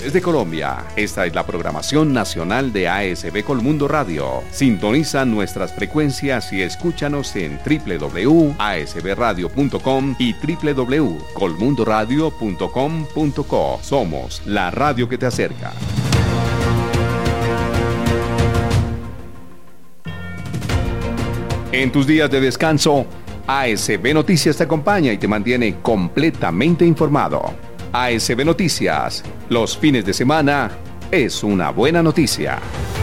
Desde Colombia, esta es la programación nacional de ASB Colmundo Radio. Sintoniza nuestras frecuencias y escúchanos en www.asbradio.com y www.colmundoradio.com.co. Somos la radio que te acerca. En tus días de descanso, ASB Noticias te acompaña y te mantiene completamente informado. ASB Noticias, los fines de semana, es una buena noticia.